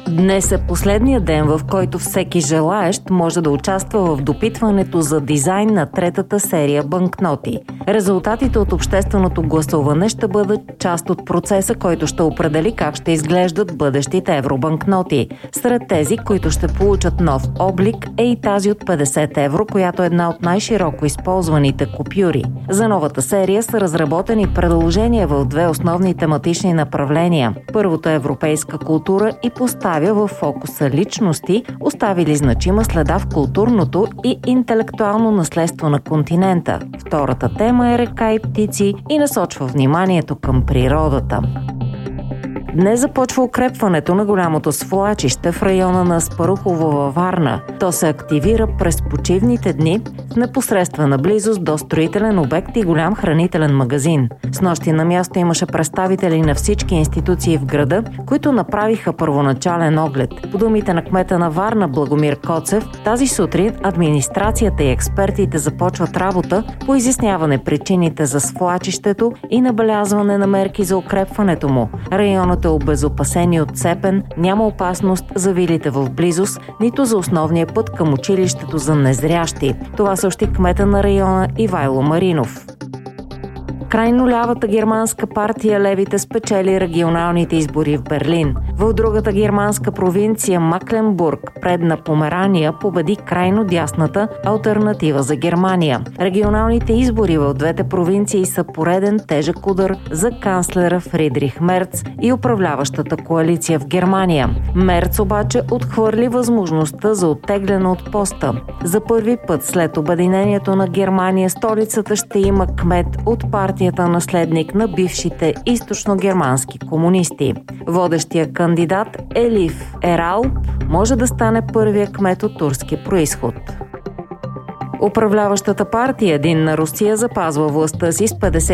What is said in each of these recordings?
Днес е последният ден, в който всеки желаещ може да участва в допитването за дизайн на третата серия банкноти. Резултатите от общественото гласуване ще бъдат част от процеса, който ще определи как ще изглеждат бъдещите евробанкноти. Сред тези, които ще получат нов облик, е и тази от 50 евро, която е една от най-широко използваните купюри. За новата серия са разработени предложения в две основни тематични направления. Първото е европейска култура и поставя в фокуса личности, оставили значима следа в културното и интелектуално наследство на континента. Втората тема е река и птици и насочва вниманието към природата. Днес започва укрепването на голямото свлачище в района на Аспарухово във Варна. То се активира през почивните дни в непосредствена близост до строителен обект и голям хранителен магазин. Снощи на място имаше представители на всички институции в града, които направиха първоначален оглед. По думите на кмета на Варна Благомир Коцев, тази сутрин администрацията и експертите започват работа по изясняване причините за свлачището и набелязване на мерки за укрепването му. Районът е обезопасен и отцепен, няма опасност за вилите в близост, нито за основния път към училището за незрящи. Това съобщи кмета на района Ивайло Маринов. Крайно лявата германска партия Левите спечели регионалните избори в Берлин. В другата германска провинция Макленбург, предна Померания, победи крайно дясната Алтернатива за Германия. Регионалните избори в двете провинции са пореден тежък удар за канцлера Фридрих Мерц и управляващата коалиция в Германия. Мерц обаче отхвърли възможността за оттегляне от поста. За първи път след обединението на Германия столицата ще има кмет от партията наследник на бившите източно-германски комунисти. Водещия кандидат Елиф Ерал може да стане първия кмет от турски происход. Управляващата партия Единна Русия запазва властта си с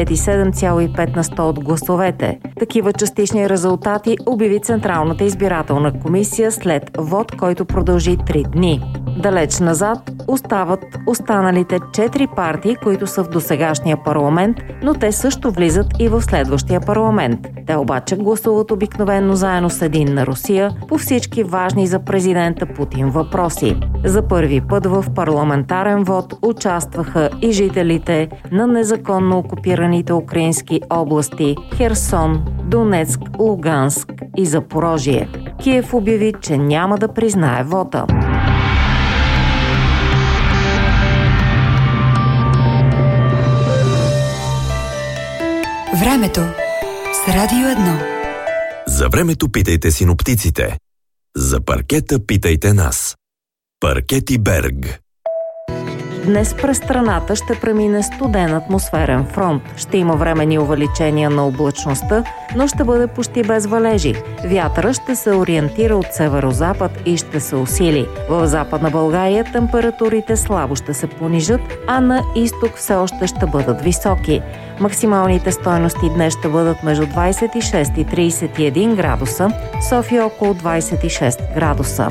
57,5% от гласовете. Такива частични резултати обяви Централната избирателна комисия след вод, който продължи 3 дни. Далеч назад остават останалите 4 партии, които са в досегашния парламент, но те също влизат и в следващия парламент. Те обаче гласуват обикновено заедно с Единна Русия по всички важни за президента Путин въпроси. За първи път в парламентарен вод участваха и жителите на незаконно окупираните украински области Херсон, Донецк, Луганск и Запорожие. Киев обяви, че няма да признае вота. Времето с Радио 1. За времето питайте синоптиците. За паркета питайте нас. Паркети Берг. Днес през страната ще премине студен атмосферен фронт. Ще има временни увеличения на облачността, но ще бъде почти без валежи. Вятъра ще се ориентира от северозапад и ще се усили. В Западна България температурите слабо ще се понижат, а на изток все още ще бъдат високи. Максималните стойности днес ще бъдат между 26 и 31 градуса, София около 26 градуса.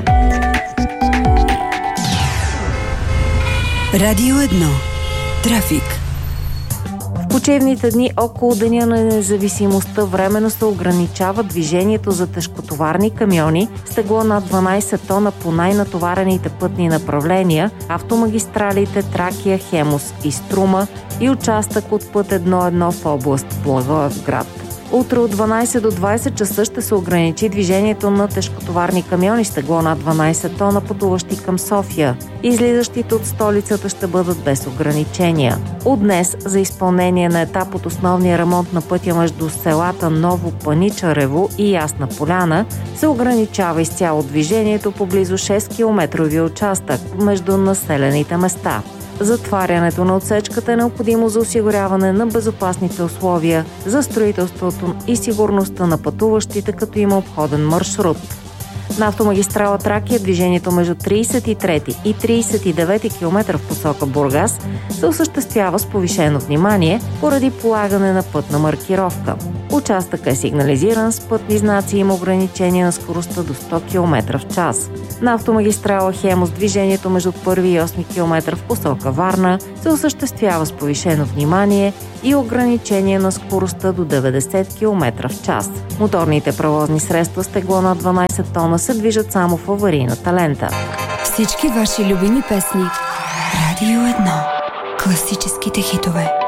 Радио 1. Трафик. В почивните дни около Деня на независимостта временно се ограничава движението за тежкотоварни камиони с тегло над 12 тона по най-натоварените пътни направления, автомагистралите Тракия, Хемус и Струма и участък от път 1-1 в област Благоевград. Утре от 12 до 20 часа ще се ограничи движението на тежкотоварни камиони с тегло над 12 тона, пътуващи към София. Излизащите от столицата ще бъдат без ограничения. От днес за изпълнение на етап от основния ремонт на пътя между селата Ново Паничарево и Ясна поляна се ограничава изцяло движението по близо 6-километрови участък между населените места. Затварянето на отсечката е необходимо за осигуряване на безопасните условия за строителството и сигурността на пътуващите, като има обходен маршрут. На автомагистрала Тракия движението между 33 и 39 км в посока Бургас се осъществява с повишено внимание поради полагане на пътна маркировка. Участъкът е сигнализиран с пътни знаци и има ограничение на скоростта до 100 км в час. На автомагистрала Хемус движението между 1 и 8 км в посока Варна се осъществява с повишено внимание и ограничение на скоростта до 90 км в час. Моторните превозни средства с тегло на 12 тона се се движат само в аварийната лента. Всички ваши любими песни. Радио 1. Класическите хитове.